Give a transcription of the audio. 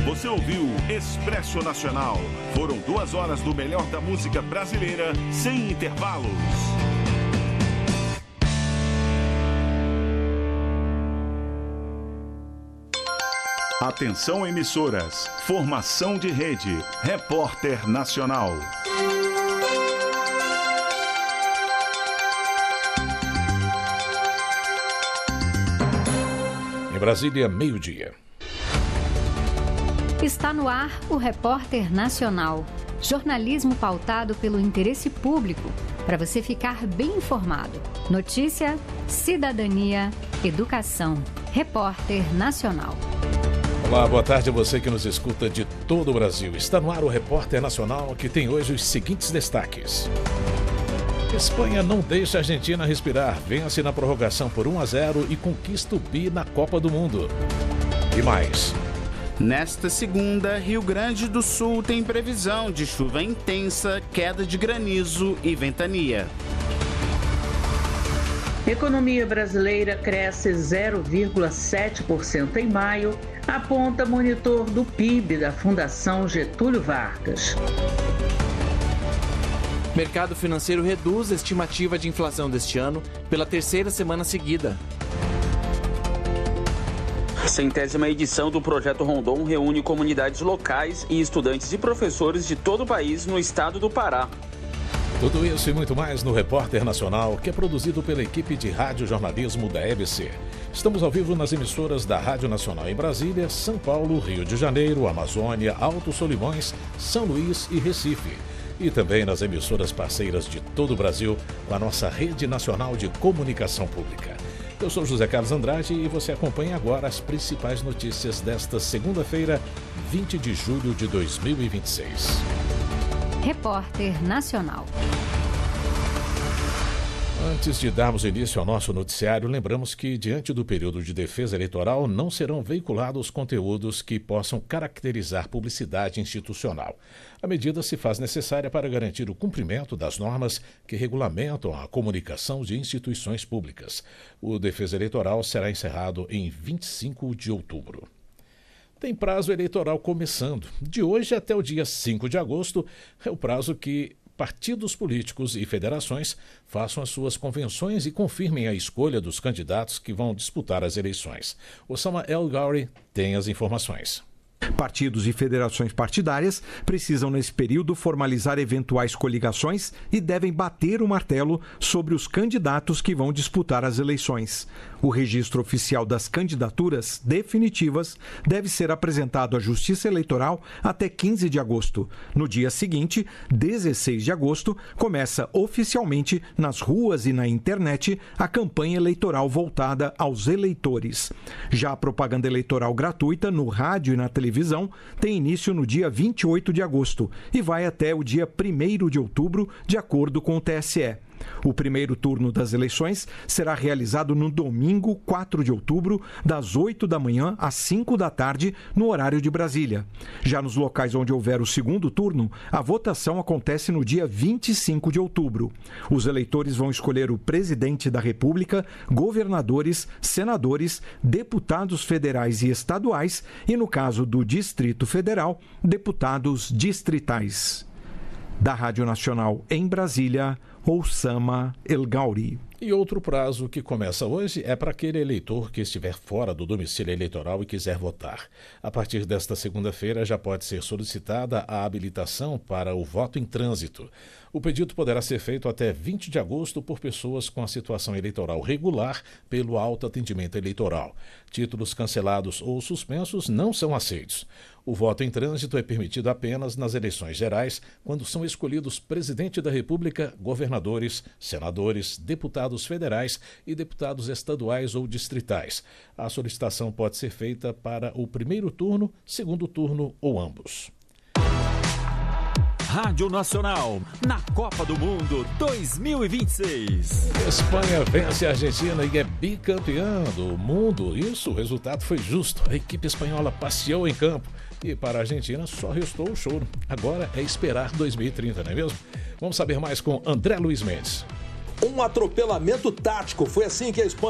Você ouviu Expresso Nacional. Foram 2 horas do melhor da música brasileira, sem intervalos. Atenção, emissoras. Formação de rede. Repórter Nacional. Em Brasília, meio-dia. Está no ar o Repórter Nacional. Jornalismo pautado pelo interesse público, para você ficar bem informado. Notícia, cidadania, educação. Repórter Nacional. Olá, boa tarde a você que nos escuta de todo o Brasil. Está no ar o Repórter Nacional, que tem hoje os seguintes destaques. Espanha não deixa a Argentina respirar, vence na prorrogação por 1-0 e conquista o bi na Copa do Mundo. E mais. Nesta segunda, Rio Grande do Sul tem previsão de chuva intensa, queda de granizo e ventania. Economia brasileira cresce 0,7% em maio, aponta monitor do PIB da Fundação Getúlio Vargas. Mercado financeiro reduz a estimativa de inflação deste ano pela 3ª semana seguida. A 100ª edição do Projeto Rondon reúne comunidades locais e estudantes e professores de todo o país no estado do Pará. Tudo isso e muito mais no Repórter Nacional, que é produzido pela equipe de radiojornalismo da EBC. Estamos ao vivo nas emissoras da Rádio Nacional em Brasília, São Paulo, Rio de Janeiro, Amazônia, Alto Solimões, São Luís e Recife. E também nas emissoras parceiras de todo o Brasil, com a nossa Rede Nacional de Comunicação Pública. Eu sou José Carlos Andrade e você acompanha agora as principais notícias desta segunda-feira, 20 de julho de 2026. Repórter Nacional. Antes de darmos início ao nosso noticiário, lembramos que, diante do período de defesa eleitoral, não serão veiculados conteúdos que possam caracterizar publicidade institucional. A medida se faz necessária para garantir o cumprimento das normas que regulamentam a comunicação de instituições públicas. O defesa eleitoral será encerrado em 25 de outubro. Tem prazo eleitoral começando. De hoje até o dia 5 de agosto é o prazo que partidos políticos e federações façam as suas convenções e confirmem a escolha dos candidatos que vão disputar as eleições. Osama El Gauri tem as informações. Partidos e federações partidárias precisam, nesse período, formalizar eventuais coligações e devem bater o martelo sobre os candidatos que vão disputar as eleições. O registro oficial das candidaturas definitivas deve ser apresentado à Justiça Eleitoral até 15 de agosto. No dia seguinte, 16 de agosto, começa oficialmente nas ruas e na internet a campanha eleitoral voltada aos eleitores. Já a propaganda eleitoral gratuita no rádio e na televisão tem início no dia 28 de agosto e vai até o dia 1º de outubro, de acordo com o TSE. O primeiro turno das eleições será realizado no domingo, 4 de outubro, das 8 da manhã às 5 da tarde, no horário de Brasília. Já nos locais onde houver o segundo turno, a votação acontece no dia 25 de outubro. Os eleitores vão escolher o presidente da República, governadores, senadores, deputados federais e estaduais e, no caso do Distrito Federal, deputados distritais. Da Rádio Nacional em Brasília, Osama El Gauri. E outro prazo que começa hoje é para aquele eleitor que estiver fora do domicílio eleitoral e quiser votar. A partir desta segunda-feira já pode ser solicitada a habilitação para o voto em trânsito. O pedido poderá ser feito até 20 de agosto por pessoas com a situação eleitoral regular pelo autoatendimento eleitoral. Títulos cancelados ou suspensos não são aceitos. O voto em trânsito é permitido apenas nas eleições gerais, quando são escolhidos presidente da República, governadores, senadores, deputados federais e deputados estaduais ou distritais. A solicitação pode ser feita para o primeiro turno, segundo turno ou ambos. Rádio Nacional, na Copa do Mundo 2026. Espanha vence a Argentina e é bicampeã do mundo. Isso, o resultado foi justo. A equipe espanhola passeou em campo. E para a Argentina só restou o choro. Agora é esperar 2030, não é mesmo? Vamos saber mais com André Luiz Mendes. Um atropelamento tático. Foi assim que a Espanha